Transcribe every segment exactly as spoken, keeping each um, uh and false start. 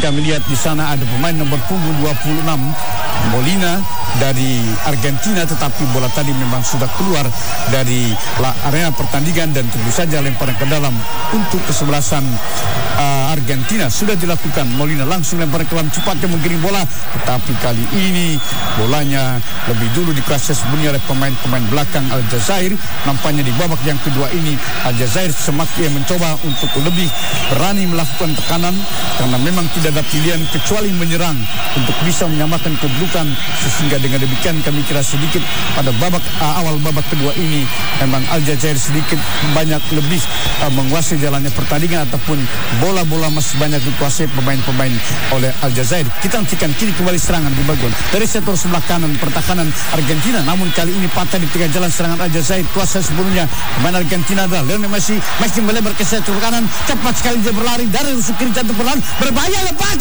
kami lihat di sana ada pemain nomor punggung dua puluh enam Molina dari Argentina, tetapi bola tadi memang sudah keluar dari area pertandingan dan tentu saja lemparan ke dalam untuk kesebelasan uh, Argentina sudah dilakukan. Molina langsung lempar ke dalam, cepatnya menggiring bola, tetapi kali ini bolanya lebih dulu dikasih sebelumnya oleh pemain-pemain belakang Aljazair. Nampaknya di babak yang kedua ini Aljazair semakin mencoba untuk lebih berani melakukan tekanan karena memang tidak ada pilihan kecuali menyerang untuk bisa menyamakan kedudukan, sehingga dengan demikian kami kira sedikit pada babak uh, awal babak kedua ini memang Aljazair sedikit banyak lebih uh, menguasai jalannya pertandingan ataupun bola-bola masih banyak dikuasai pemain-pemain oleh Aljazair. Kita nantikan kini kembali serangan di bagian dari sektor sebelah kanan pertahanan Argentina, namun kali ini patah di tengah jalan serangan Aljazair. Kuasa sebelumnya pemain Argentina adalah Lionel Messi, masih melebar ke sektor kanan, cepat sekali dia berlari dari rusuk kiri jatuh berlari berbahaya, lepas.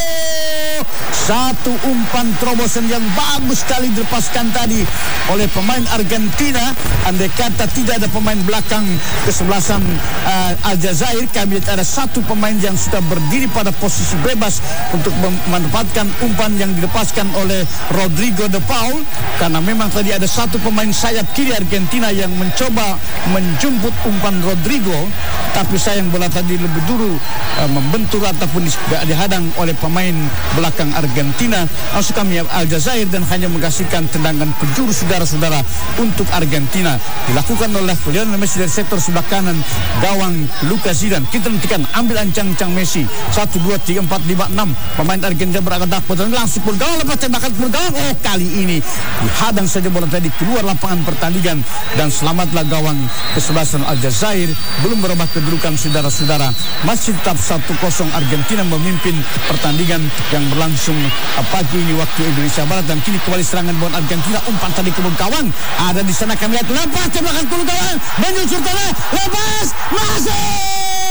Oh! Satu umpan terobosan yang bagus sekali dilepaskan tadi oleh pemain Argentina. Andai kata tidak ada pemain belakang kesebelasan uh, Aljazair, kami lihat ada satu pemain yang sudah berdiri pada posisi bebas untuk memanfaatkan umpan yang dilepaskan oleh Rodrigo de Paul, karena memang tadi ada satu pemain sayap kiri Argentina yang mencoba menjemput umpan Rodrigo, tapi sayang bola tadi lebih dulu uh, membentur ataupun dihadang oleh pemain belakang Argentina. Langsung kami Aljazair dan hanya menghasilkan tendangan penjuru saudara-saudara untuk Argentina, dilakukan oleh Lionel Messi dari sektor sebelah kanan gawang Lucas Zidane. Kita nantikan ambil ancang-ancang Messi, satu, dua, tiga, empat, lima, enam pemain Argentina berangkat dan langsung pul gawang, lepas tembakan pul gawang. Oh, kali ini dihadang saja bola tadi keluar lapangan pertandingan dan selamatlah gawang kesebelasan Aljazair. Belum berubah kedudukan saudara-saudara, masih tetap satu kosong Argentina memimpin pertandingan yang berlangsung pagi ini waktu Indonesia Barat. Dan kini kembali serangan buat Argentina, umpan tadi ke gawang ada di sana, kami lihat lepas tembakan ke gawang, menyusur tanah, lepas, masuk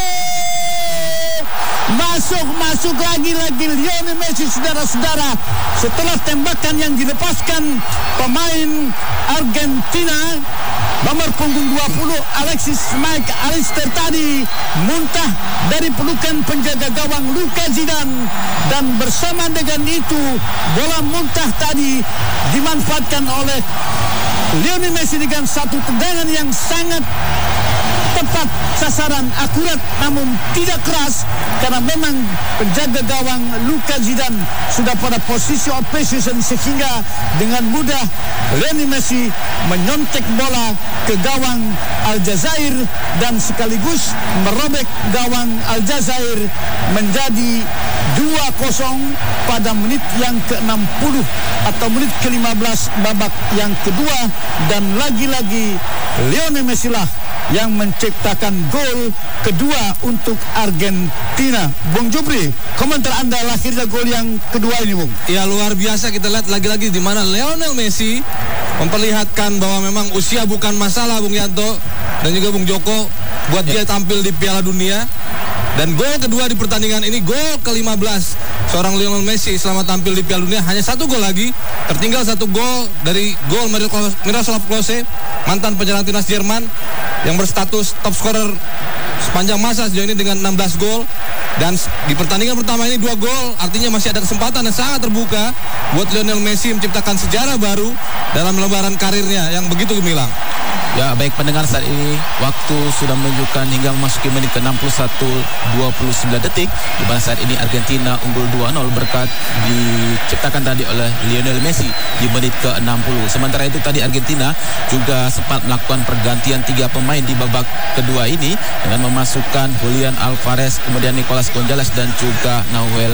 masuk masuk lagi-lagi Lionel Messi saudara-saudara. Setelah tembakan yang dilepaskan pemain Argentina nomor punggung dua puluh Alexis Mike Alister tadi muntah dari pelukan penjaga gawang Lucas Zidane, dan bersama dengan itu bola muntah tadi dimanfaatkan oleh Lionel Messi dengan satu tendangan yang sangat tepat sasaran, akurat namun tidak keras, karena memang penjaga gawang Lucas Zidane sudah pada posisi opposition, sehingga dengan mudah Lionel Messi menyontek bola ke gawang Aljazair dan sekaligus merobek gawang Aljazair menjadi dua kosong pada menit yang ke enam puluh atau menit ke lima belas babak yang kedua. Dan lagi-lagi Lionel Messi lah yang menciptakan gol kedua untuk Argentina. Bung Jupri, komentar Anda lahirnya gol yang kedua ini, Bung? Ya, luar biasa. Kita lihat lagi-lagi di mana Lionel Messi memperlihatkan bahwa memang usia bukan masalah, Bung Yanto dan juga Bung Joko, buat ya. Dia tampil di Piala Dunia. Dan gol kedua di pertandingan ini, gol ke lima belas seorang Lionel Messi selama tampil di Piala Dunia. Hanya satu gol lagi, tertinggal satu gol dari gol Miroslav Klose, mantan penyerang timnas Jerman yang berstatus top scorer sepanjang masa sejauh ini dengan enam belas gol. Dan di pertandingan pertama ini dua gol, artinya masih ada kesempatan yang sangat terbuka buat Lionel Messi menciptakan sejarah baru dalam lembaran karirnya yang begitu gemilang. Ya, baik pendengar, saat ini waktu sudah menunjukkan hingga memasuki menit ke enam puluh satu dua puluh sembilan detik, di mana saat ini Argentina unggul dua nol berkat diciptakan tadi oleh Lionel Messi di menit ke enam puluh. Sementara itu tadi Argentina juga sempat melakukan pergantian tiga pemain di babak kedua ini dengan memasukkan Julian Alvarez, kemudian Nicolas Gonzalez dan juga Nahuel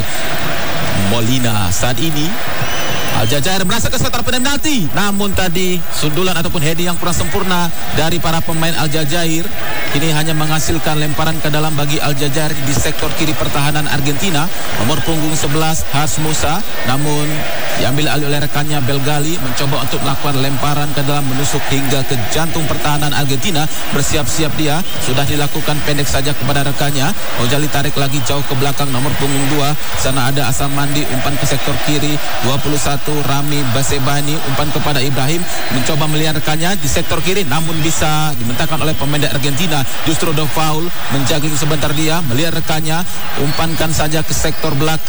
Molina. Saat ini Aljazair merasa ke sekitar penalti, namun tadi sundulan ataupun heading yang kurang sempurna dari para pemain Aljazair ini hanya menghasilkan lemparan ke dalam bagi Aljazair di sektor kiri pertahanan Argentina. Nomor punggung sebelas Hars Musa, namun diambil alih oleh rekannya Belgali, mencoba untuk melakukan lemparan ke dalam menusuk hingga ke jantung pertahanan Argentina. Bersiap-siap dia, sudah dilakukan pendek saja kepada rekannya. Ojali tarik lagi jauh ke belakang, nomor punggung dua sana ada Asam Mandi, umpan ke sektor kiri dua puluh satu Rami Basebani, umpan kepada Ibrahim, mencoba melihat rekannya di sektor kiri, namun bisa dimentahkan oleh pemain Argentina. Justru De Paul menjaging sebentar dia, melihat rekannya, umpankan saja ke sektor belakang.